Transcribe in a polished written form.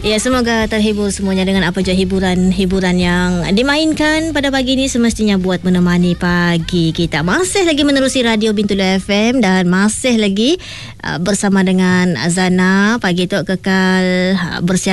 Ya, semoga terhibur semuanya dengan apa je hiburan yang dimainkan pada pagi ini, semestinya buat menemani pagi kita. Masih lagi menerusi Radio Bintulu FM dan masih lagi bersama dengan Zana. Pagi tu kekal bersama